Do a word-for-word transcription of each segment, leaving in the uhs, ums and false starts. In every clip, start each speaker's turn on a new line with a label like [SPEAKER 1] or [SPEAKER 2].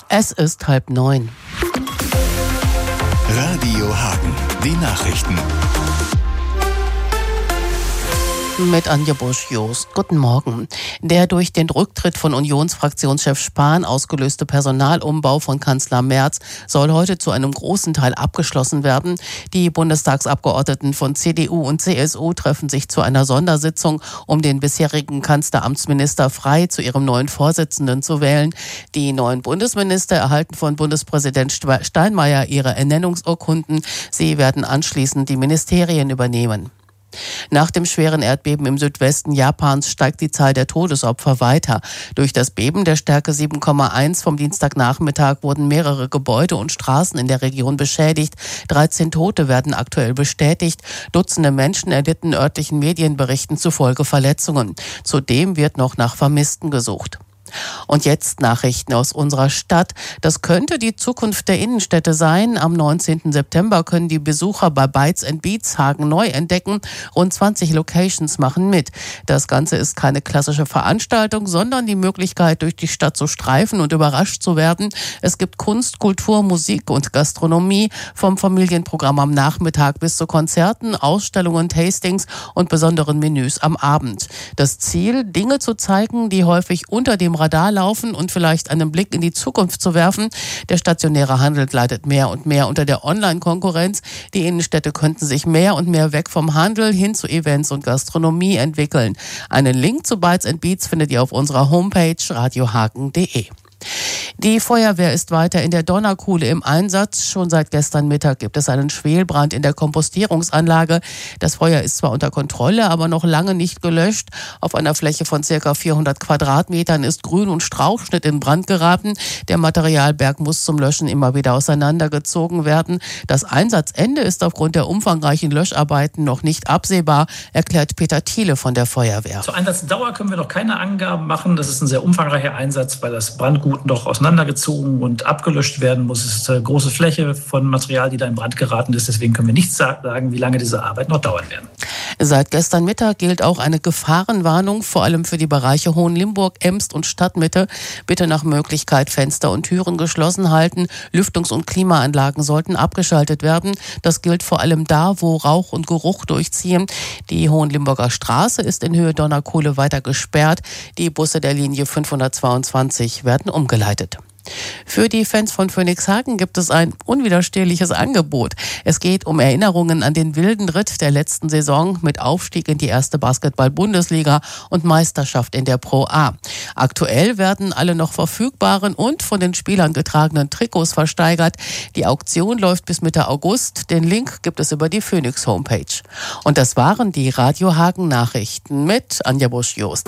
[SPEAKER 1] Es ist halb neun.
[SPEAKER 2] Radio Hagen, die Nachrichten.
[SPEAKER 1] Mit Anja Busch-Jost. Guten Morgen. Der durch den Rücktritt von Unionsfraktionschef Spahn ausgelöste Personalumbau von Kanzler Merz soll heute zu einem großen Teil abgeschlossen werden. Die Bundestagsabgeordneten von C D U und C S U treffen sich zu einer Sondersitzung, um den bisherigen Kanzleramtsminister Frey zu ihrem neuen Vorsitzenden zu wählen. Die neuen Bundesminister erhalten von Bundespräsident Steinmeier ihre Ernennungsurkunden. Sie werden anschließend die Ministerien übernehmen. Nach dem schweren Erdbeben im Südwesten Japans steigt die Zahl der Todesopfer weiter. Durch das Beben der Stärke sieben Komma eins vom Dienstagnachmittag wurden mehrere Gebäude und Straßen in der Region beschädigt. dreizehn Tote werden aktuell bestätigt. Dutzende Menschen erlitten örtlichen Medienberichten zufolge Verletzungen. Zudem wird noch nach Vermissten gesucht. Und jetzt Nachrichten aus unserer Stadt. Das könnte die Zukunft der Innenstädte sein. Am neunzehnten September können die Besucher bei Bites and Beats Hagen neu entdecken. Rund zwanzig Locations machen mit. Das Ganze ist keine klassische Veranstaltung, sondern die Möglichkeit, durch die Stadt zu streifen und überrascht zu werden. Es gibt Kunst, Kultur, Musik und Gastronomie, vom Familienprogramm am Nachmittag bis zu Konzerten, Ausstellungen, Tastings und besonderen Menüs am Abend. Das Ziel, Dinge zu zeigen, die häufig unter dem Radar laufen und vielleicht einen Blick in die Zukunft zu werfen. Der stationäre Handel gleitet mehr und mehr unter der Online-Konkurrenz. Die Innenstädte könnten sich mehr und mehr weg vom Handel hin zu Events und Gastronomie entwickeln. Einen Link zu Bites and Beats findet ihr auf unserer Homepage radiohagen punkt de. Die Feuerwehr ist weiter in der Donnerkuhle im Einsatz. Schon seit gestern Mittag gibt es einen Schwelbrand in der Kompostierungsanlage. Das Feuer ist zwar unter Kontrolle, aber noch lange nicht gelöscht. Auf einer Fläche von ca. vierhundert Quadratmetern ist Grün- und Strauchschnitt in Brand geraten. Der Materialberg muss zum Löschen immer wieder auseinandergezogen werden. Das Einsatzende ist aufgrund der umfangreichen Löscharbeiten noch nicht absehbar, erklärt Peter Thiele von der Feuerwehr.
[SPEAKER 3] Zur Einsatzdauer können wir noch keine Angaben machen. Das ist ein sehr umfangreicher Einsatz, weil das Brandgut noch auseinandergezogen und abgelöscht werden muss. Es ist eine große Fläche von Material, die da in Brand geraten ist. Deswegen können wir nicht sagen, wie lange diese Arbeit noch dauern werden.
[SPEAKER 1] Seit gestern Mittag gilt auch eine Gefahrenwarnung, vor allem für die Bereiche Hohenlimburg, Emst und Stadtmitte. Bitte nach Möglichkeit Fenster und Türen geschlossen halten. Lüftungs- und Klimaanlagen sollten abgeschaltet werden. Das gilt vor allem da, wo Rauch und Geruch durchziehen. Die Hohenlimburger Straße ist in Höhe Donnerkuhle weiter gesperrt. Die Busse der Linie fünfhundertzweiundzwanzig werden umgeleitet. Für die Fans von Phönixhagen gibt es ein unwiderstehliches Angebot. Es geht um Erinnerungen an den wilden Ritt der letzten Saison mit Aufstieg in die erste Basketball-Bundesliga und Meisterschaft in der Pro A. Aktuell werden alle noch verfügbaren und von den Spielern getragenen Trikots versteigert. Die Auktion läuft bis Mitte August. Den Link gibt es über die Phoenix Homepage. Und das waren die Radio Hagen Nachrichten mit Anja Busch-Jost.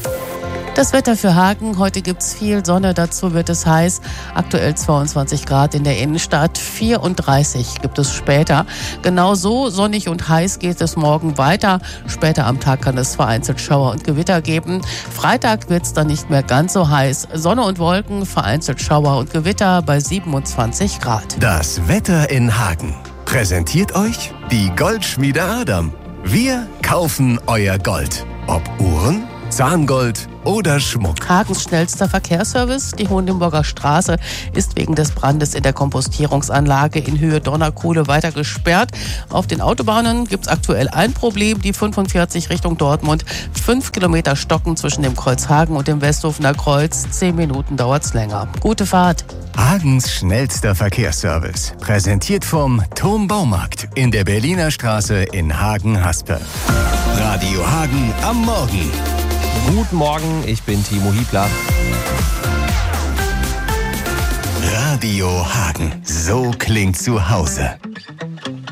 [SPEAKER 1] Das Wetter für Hagen. Heute gibt's viel Sonne, dazu wird es heiß. Aktuell zweiundzwanzig Grad in der Innenstadt, vierunddreißig gibt es später. Genauso sonnig und heiß geht es morgen weiter. Später am Tag kann es vereinzelt Schauer und Gewitter geben. Freitag wird's dann nicht mehr ganz so heiß. Sonne und Wolken, vereinzelt Schauer und Gewitter bei siebenundzwanzig Grad.
[SPEAKER 2] Das Wetter in Hagen präsentiert euch die Goldschmiede Adam. Wir kaufen euer Gold. Ob Uhren, Zahngold oder Schmuck.
[SPEAKER 1] Hagens schnellster Verkehrsservice, die Hohenlimburger Straße, ist wegen des Brandes in der Kompostierungsanlage in Höhe Donnerkuhle weiter gesperrt. Auf den Autobahnen gibt es aktuell ein Problem, die fünfundvierzig Richtung Dortmund. Fünf Kilometer Stocken zwischen dem Kreuz Hagen und dem Westhofener Kreuz. Zehn Minuten dauert's länger. Gute Fahrt.
[SPEAKER 2] Hagens schnellster Verkehrsservice. Präsentiert vom Turm-Baumarkt in der Berliner Straße in Hagen-Haspe. Radio Hagen am Morgen.
[SPEAKER 4] Guten Morgen, ich bin Timo Hiebler.
[SPEAKER 2] Radio Hagen, so klingt zu Hause.